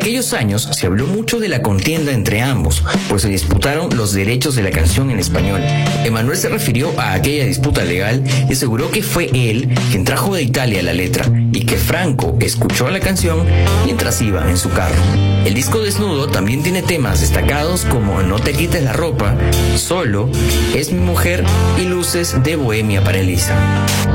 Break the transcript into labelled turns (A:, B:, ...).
A: aquellos años se habló mucho de la contienda entre ambos, pues se disputaron los derechos de la canción en español. Emmanuel se refirió a aquella disputa legal y aseguró que fue él quien trajo de Italia la letra y que Franco escuchó la canción mientras iba en su carro. El disco Desnudo también tiene temas destacados como No te quites la ropa, Solo, Es mi mujer y Luces de Bohemia para Elisa.